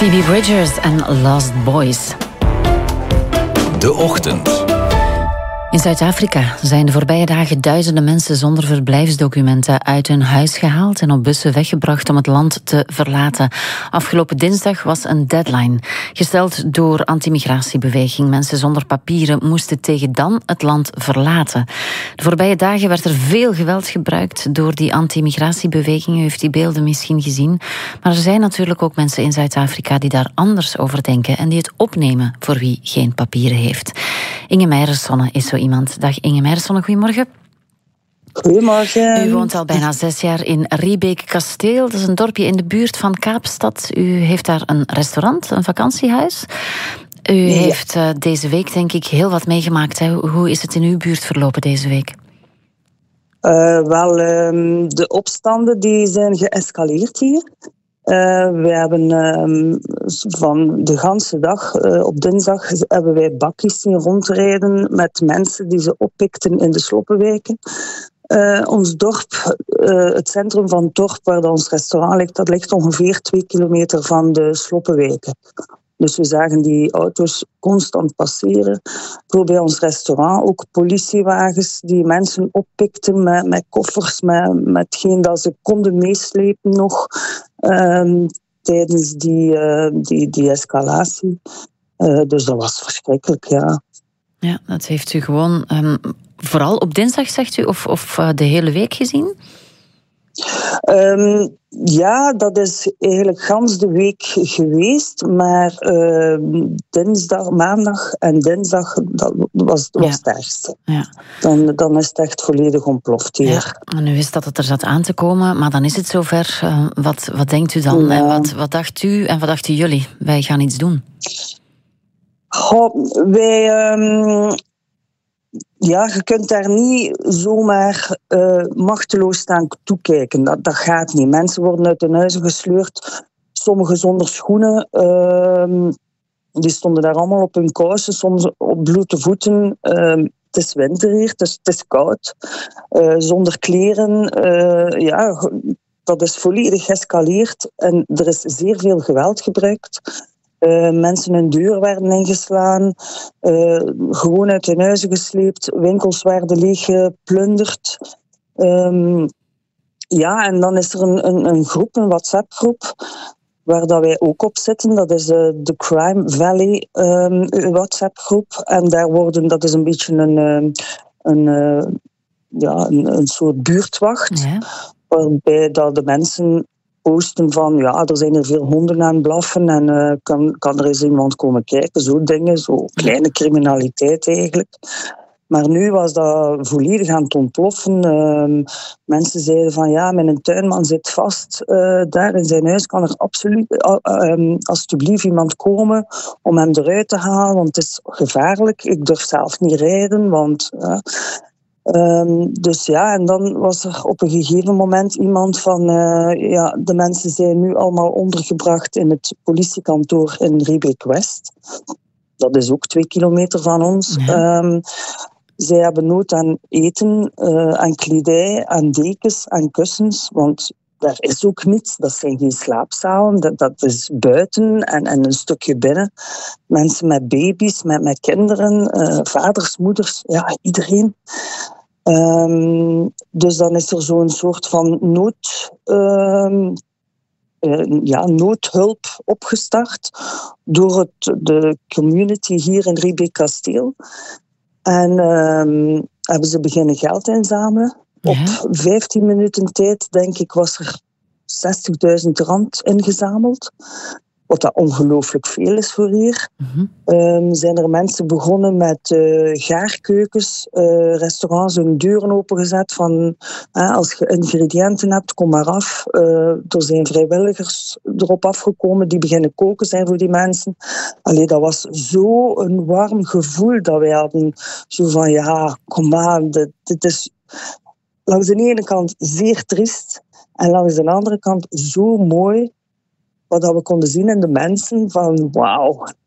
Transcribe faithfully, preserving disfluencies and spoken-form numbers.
Phoebe Bridgers en Lost Boys. De Ochtend. In Zuid-Afrika zijn de voorbije dagen duizenden mensen zonder verblijfsdocumenten uit hun huis gehaald en op bussen weggebracht om het land te verlaten. Afgelopen dinsdag was een deadline, gesteld door anti-migratiebeweging. Mensen zonder papieren moesten tegen dan het land verlaten. De voorbije dagen werd er veel geweld gebruikt door die anti-migratiebeweging. U heeft die beelden misschien gezien. Maar er zijn natuurlijk ook mensen in Zuid-Afrika die daar anders over denken en die het opnemen voor wie geen papieren heeft. Inge Meijerssonne is zo iemand. Dag Inge Meijerssonne, goedemorgen. Goedemorgen. U woont al bijna zes jaar in Riebeek-Kasteel. Dat is een dorpje in de buurt van Kaapstad. U heeft daar een restaurant, een vakantiehuis. U ja. heeft uh, deze week denk ik heel wat meegemaakt. Hè? Hoe is het in uw buurt verlopen deze week? Uh, wel, um, de opstanden die zijn geëscaleerd hier. Uh, we hebben um, van de ganse dag, uh, op dinsdag, hebben wij bakjes zien rondrijden met mensen die ze oppikten in de sloppenwijken. Uh, ons dorp, uh, het centrum van het dorp waar ons restaurant ligt, dat ligt ongeveer twee kilometer van de sloppenwijken. Dus we zagen die auto's constant passeren. Voor bij ons restaurant ook politiewagens die mensen oppikten met, met koffers, met, met hetgeen dat ze konden meeslepen nog um, tijdens die, uh, die, die escalatie. Uh, dus dat was verschrikkelijk, ja. Ja, dat heeft u gewoon um, vooral op dinsdag, zegt u, of, of uh, de hele week gezien? Um, ja, dat is eigenlijk gans de week geweest, maar uh, dinsdag, maandag en dinsdag, dat was, was ja. het ergste. Ja. Dan, dan is het echt volledig ontploft hier. Ja, en u wist dat het er zat aan te komen, maar dan is het zover. Uh, wat, wat denkt u dan? Ja. En wat, wat dacht u en wat dachten jullie? Wij gaan iets doen. Goh, wij... Um, Ja, je kunt daar niet zomaar uh, machteloos staan toekijken. Dat, dat gaat niet. Mensen worden uit hun huizen gesleurd. Sommigen zonder schoenen. Uh, die stonden daar allemaal op hun kousen. Soms op blote voeten. Uh, het is winter hier, het is, het is koud. Uh, zonder kleren. Uh, ja, dat is volledig geëscaleerd. En er is zeer veel geweld gebruikt. Uh, mensen hun deur werden ingeslaan, uh, gewoon uit hun huizen gesleept, winkels werden leeggeplunderd. Um, ja, en dan is er een, een, een groep, een WhatsApp-groep, waar dat wij ook op zitten. Dat is uh, de Crime Valley um, WhatsApp-groep. En daar worden, dat is een beetje een, een, een, uh, ja, een, een soort buurtwacht, ja. Waarbij dat de mensen posten van, ja, er zijn er veel honden aan het blaffen en uh, kan, kan er eens iemand komen kijken. Zo dingen, zo kleine criminaliteit eigenlijk. Maar nu was dat volledig aan het ontploffen. Uh, mensen zeiden van, ja, mijn tuinman zit vast uh, daar in zijn huis. Kan er absoluut, uh, um, alsjeblieft iemand komen om hem eruit te halen, want het is gevaarlijk. Ik durf zelf niet rijden, want... Uh, Um, dus ja, en dan was er op een gegeven moment iemand van... Uh, ja, de mensen zijn nu allemaal ondergebracht in het politiekantoor in Riebeek-West. Dat is ook twee kilometer van ons. Ja. Um, zij hebben nood aan eten, uh, aan kledij, aan dekens, aan kussens. Want daar is ook niets. Dat zijn geen slaapzalen. Dat, dat is buiten en, en een stukje binnen. Mensen met baby's, met, met kinderen, uh, vaders, moeders, ja, iedereen. Um, dus dan is er zo'n soort van nood, um, uh, ja, noodhulp opgestart door het, de community hier in Riebeek-Kasteel. En um, hebben ze beginnen geld inzamelen. Ja. Op vijftien minuten tijd, denk ik, was er zestigduizend rand ingezameld. Wat dat ongelooflijk veel is voor hier. Mm-hmm. Um, zijn er mensen begonnen met uh, gaarkeukens, uh, restaurants hun deuren opengezet van uh, als je ingrediënten hebt, kom maar af. Uh, er zijn vrijwilligers erop afgekomen die beginnen koken zijn voor die mensen. Allee, dat was zo een warm gevoel dat wij hadden. Zo van, ja, kom aan, dit, dit is langs de ene kant zeer triest en langs de andere kant zo mooi. Wat we konden zien in de mensen van wauw,